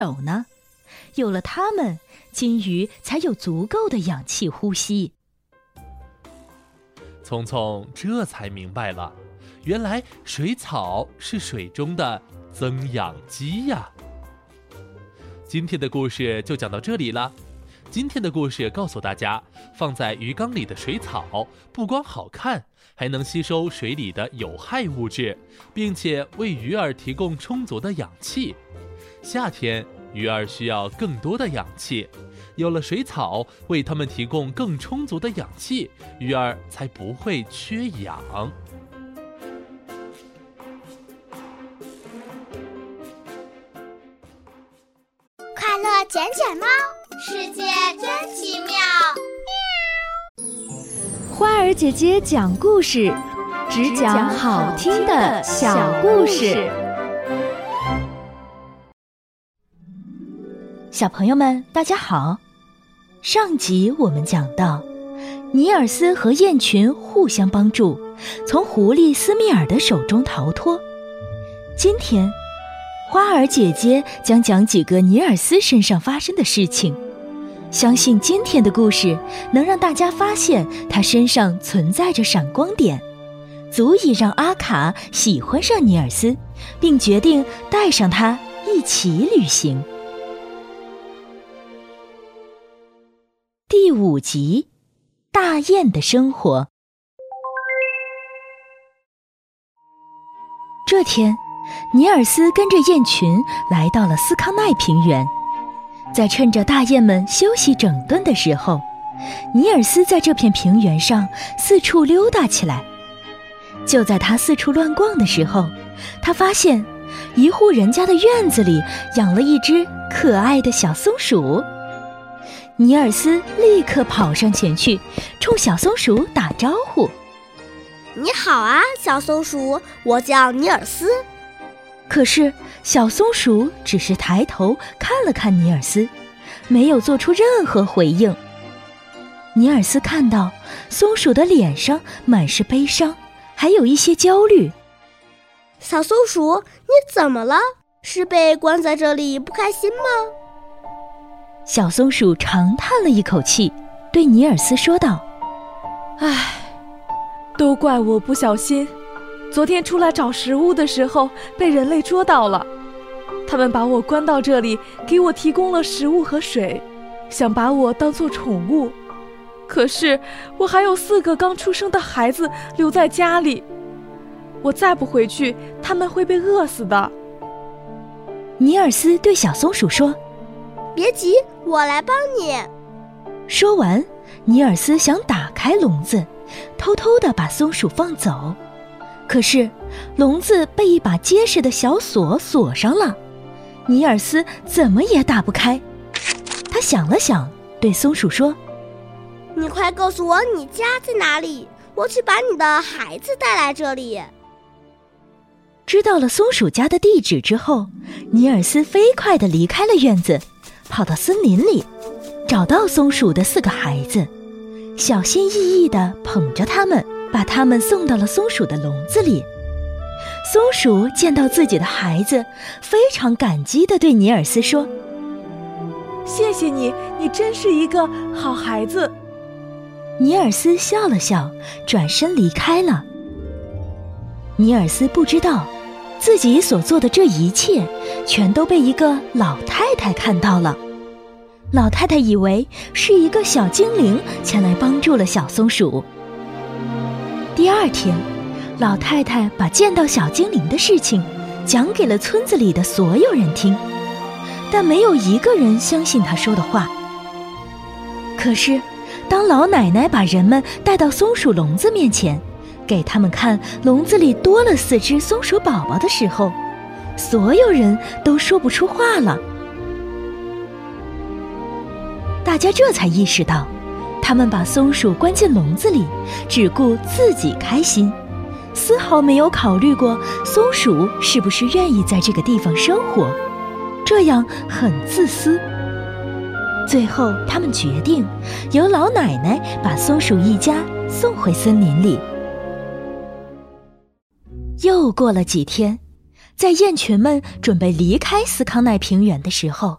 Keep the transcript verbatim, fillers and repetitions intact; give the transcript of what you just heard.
手呢？有了它们，金鱼才有足够的氧气呼吸。 聪聪这才明白了，原来水草是水中的增氧机呀。今天的故事就讲到这里了。今天的故事告诉大家，放在鱼缸里的水草不光好看，还能吸收水里的有害物质，并且为鱼儿提供充足的氧气。夏天鱼儿需要更多的氧气，有了水草为它们提供更充足的氧气，鱼儿才不会缺氧。 快乐捡捡猫，世界真奇妙。 花儿姐姐讲故事，只讲好听的小故事。 小朋友们，大家好。上集我们讲到，尼尔斯和雁群互相帮助，从狐狸斯密尔的手中逃脱。今天，花儿姐姐将讲几个尼尔斯身上发生的事情。相信今天的故事能让大家发现他身上存在着闪光点，足以让阿卡喜欢上尼尔斯，并决定带上他一起旅行。第五集，大雁的生活。这天，尼尔斯跟着雁群来到了斯康奈平原。在趁着大雁们休息整顿的时候，尼尔斯在这片平原上四处溜达起来。就在他四处乱逛的时候，他发现一户人家的院子里养了一只可爱的小松鼠。尼尔斯立刻跑上前去，冲小松鼠打招呼：“ 你好啊，小松鼠，我叫尼尔斯。” 可是小松鼠只是抬头看了看尼尔斯，没有做出任何回应。尼尔斯看到松鼠的脸上满是悲伤，还有一些焦虑。 小松鼠，你怎么了？是被关在这里不开心吗？ 小松鼠长叹了一口气，对尼尔斯说道：“ 唉，都怪我不小心，昨天出来找食物的时候被人类捉到了。他们把我关到这里，给我提供了食物和水，想把我当作宠物。可是我还有四个刚出生的孩子留在家里，我再不回去，他们会被饿死的。” 尼尔斯对小松鼠说：“ 别急，我来帮你。” 说完，尼尔斯想打开笼子，偷偷地把松鼠放走。可是笼子被一把结实的小锁锁上了，尼尔斯怎么也打不开。他想了想，对松鼠说：“ 你快告诉我你家在哪里，我去把你的孩子带来这里。” 知道了松鼠家的地址之后，尼尔斯飞快地离开了院子，跑到森林里，找到松鼠的四个孩子，小心翼翼地捧着他们，把他们送到了松鼠的笼子里。松鼠见到自己的孩子，非常感激地对尼尔斯说：“ 谢谢你，你真是一个好孩子。” 尼尔斯笑了笑，转身离开了。尼尔斯不知道，自己所做的这一切，全都被一个老太太看到了。老太太以为是一个小精灵前来帮助了小松鼠。第二天，老太太把见到小精灵的事情讲给了村子里的所有人听，但没有一个人相信她说的话。可是，当老奶奶把人们带到松鼠笼子面前，给他们看笼子里多了四只松鼠宝宝的时候，所有人都说不出话了。大家这才意识到，他们把松鼠关进笼子里，只顾自己开心，丝毫没有考虑过松鼠是不是愿意在这个地方生活，这样很自私。最后，他们决定由老奶奶把松鼠一家送回森林里。又过了几天， 在雁群们准备离开斯康奈平原的时候，